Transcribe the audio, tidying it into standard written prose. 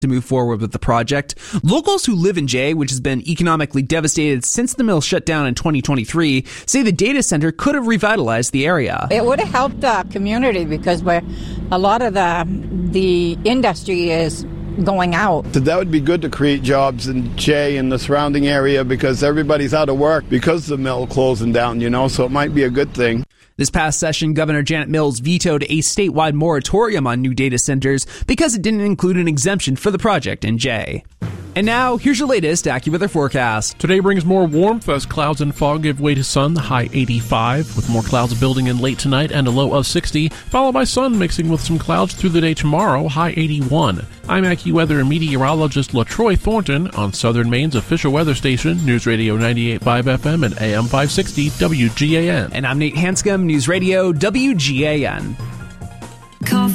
to move forward with the project. Locals who live in Jay, which has been economically devastated since the mill shut down in 2023, say the data center could have revitalized the area. It would have helped the community because a lot of the industry is going out. So that would be good to create jobs in Jay and the surrounding area because everybody's out of work because the mill closing down, so it might be a good thing. This past session, Governor Janet Mills vetoed a statewide moratorium on new data centers because it didn't include an exemption for the project in Jay. And now, here's your latest AccuWeather forecast. Today brings more warmth as clouds and fog give way to sun, the high 85, with more clouds building in late tonight and a low of 60, followed by sun mixing with some clouds through the day tomorrow, high 81. I'm AccuWeather meteorologist LaTroy Thornton on Southern Maine's official weather station, News Radio 98.5 FM and AM 560 WGAN. And I'm Nate Hanscom, News Radio WGAN.